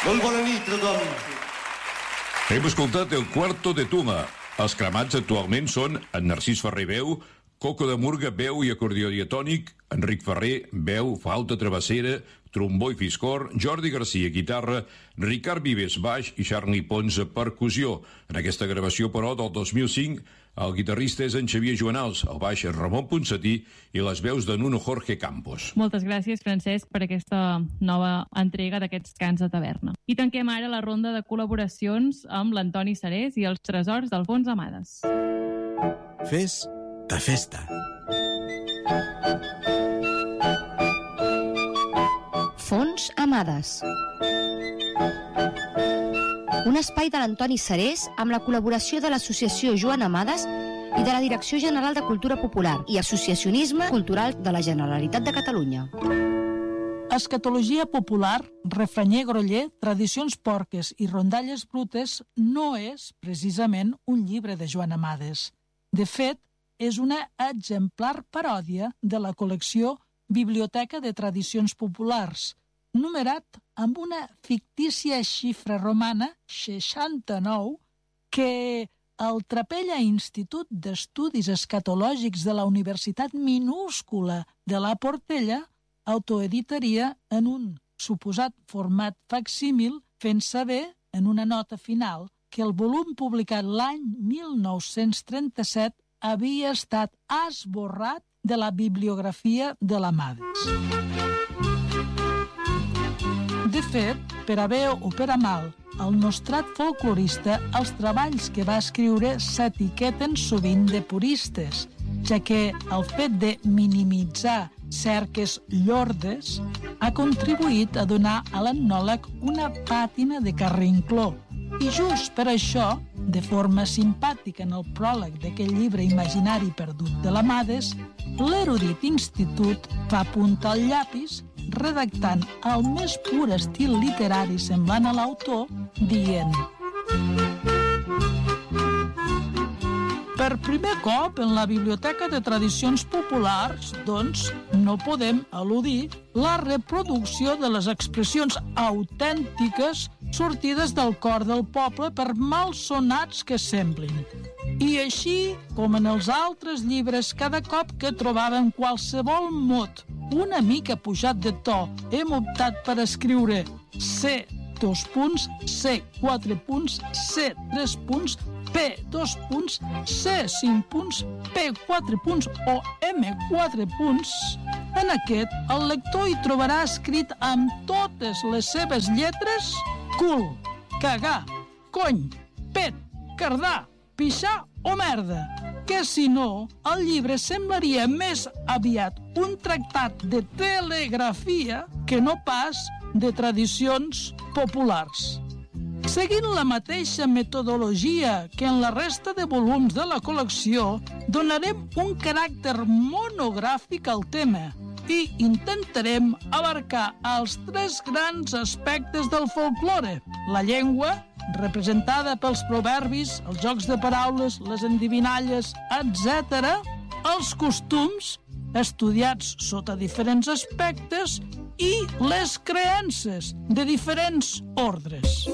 Molt bona nit, tothom. Hem escoltat El Cuarto de Tuma. Els cremats actualment són en Narcís Ferrer veu, Coco de Murga veu i acordió diatònic, Enric Ferrer veu, flauta travessera, trombó i fiscor, Jordi Garcia guitarra, Ricard Vives baix i Charlie Ponsa percussió. En aquesta gravació, però, del 2005, el guitarrista és en Xavier Joanals, el baix és Ramon Ponsatí i les veus de Nuno Jorge Campos. Moltes gràcies, Francesc, per aquesta nova entrega d'aquests cants de taverna. I tanquem ara la ronda de col·laboracions amb l'Antoni Serés i els tresors d'Alfons Amades. Fes de festa. Fons Amades. Un espai de l'Antoni Serés amb la col·laboració de l'Associació Joan Amades i de la Direcció General de Cultura Popular i Associacionisme Cultural de la Generalitat de Catalunya. Escatologia popular, refranyer groller, tradicions porques i rondalles brutes no és, precisament, un llibre de Joan Amades. De fet, és una exemplar paròdia de la col·lecció Biblioteca de Tradicions Populars, numerat amb una fictícia xifra romana, 69, que el Trapella Institut d'Estudis Escatològics de la Universitat Minúscula de la Portella autoeditaria en un suposat format facsímil, fent saber, en una nota final, que el volum publicat l'any 1937 havia estat esborrat de la bibliografia de l'Amades. De fet, per a bé o per a mal, el nostrat folclorista, els treballs que va escriure s'etiqueten sovint de puristes, ja que el fet de minimitzar cerques llordes ha contribuït a donar a l'etnòleg una pàtina de carrincló. I just per això, de forma simpàtica en el pròleg d'aquell llibre imaginari perdut de l'Amades, l'erudit institut fa punta al llapis, redactant el més pur estil literari semblant a l'autor, dient: per primer cop en la Biblioteca de Tradicions Populars, doncs, no podem eludir la reproducció de les expressions autèntiques sortides del cor del poble per malsonats que semblin. I així, com en els altres llibres, cada cop que trobàvem qualsevol mot una mica pujat de to, hem optat per escriure C, C, 4 punts, C, 3 punts, P, 2 punts, C, 5 punts, P, 4 punts o M, 4 punts. En aquest, el lector hi trobarà escrit amb totes les seves lletres cul, cagar, cony, pet, cardar, pixar o merda, que si no, el llibre semblaria més aviat un tractat de telegrafia que no pas de tradicions populars. Seguint la mateixa metodologia que en la resta de volums de la col·lecció, donarem un caràcter monogràfic al tema i intentarem abarcar els 3 grans aspectes del folklore: la llengua, representada pels proverbis, els jocs de paraules, les endivinalles, etc., els costums, estudiats sota diferents aspectes, i les creences de diferents ordres.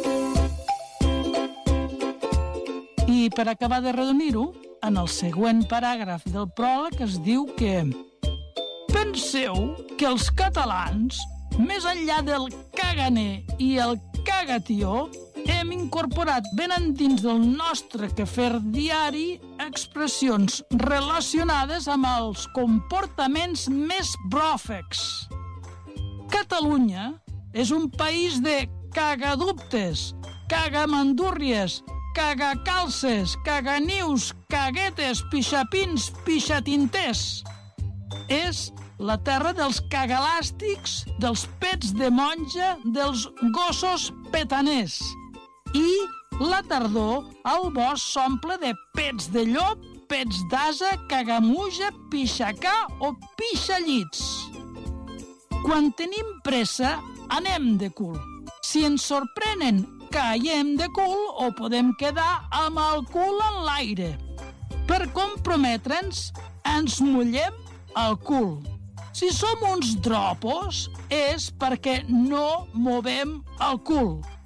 I per acabar de redonir-ho, en el següent paràgraf del pròleg es diu que penseu que els catalans, més enllà del caganer i el cagatió, hem incorporat ben endins del nostre quefer diari expressions relacionades amb els comportaments més bròfecs. Catalunya és un país de cagadubtes, cagamandúrries, cagacalces, caganius, caguetes, pixapins, pixatinters. És la terra dels cagalàstics, dels pets de monja, dels gossos petaners. I la tardor el bosc s'omple de pets de llop, pets d'ase, cagamuja, pixacà o pixallits. Quan tenim pressa, anem de cul. Si ens sorprenen, caiem de cul o podem quedar amb el cul en l'aire. Per comprometre'ns, ens mullem el cul. Si som uns dropos, és perquè no movem el cul.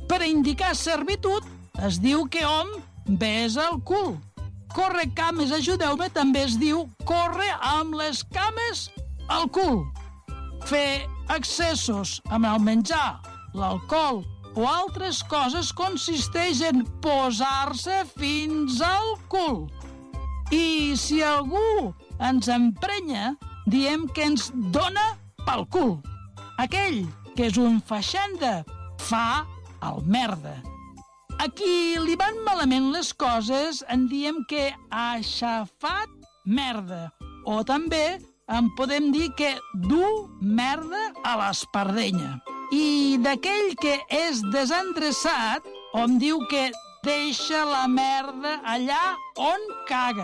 Per indicar servitud, es diu que hom besa el cul. Corre cames, ajudeu-me, també es diu corre amb les cames al cul. Fer excessos amb el menjar, l'alcohol o altres coses consisteix en posar-se fins al cul. I si algú ens emprenya, diem que ens dona pel cul. Aquell que és un feixenda fa el merda. A qui li van malament les coses en diem que ha aixafat merda. O també en podem dir que du merda a l'espardenya. I d'aquell que és desendreçat, hom diu que deixa la merda allà on caga.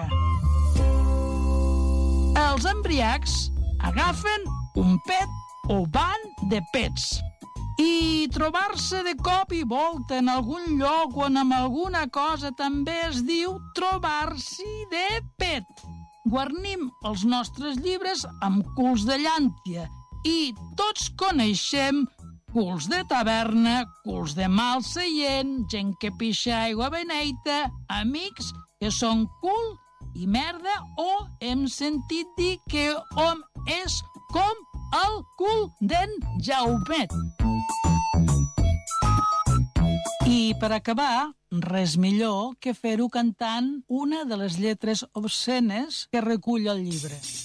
Els embriacs agafen un pet o van de pets. I trobar-se de cop i volta en algun lloc o amb alguna cosa també es diu trobar-s'hi de pet. Guarnim els nostres llibres amb culs de llàntia i tots coneixem culs de taverna, culs de mal seient, gent que pixa aigua beneita, amics que són cul i merda o hem sentit dir que hom és com el cul d'en Jaumet. I per acabar, res millor que fer-ho cantant una de les lletres obscenes que recull el llibre.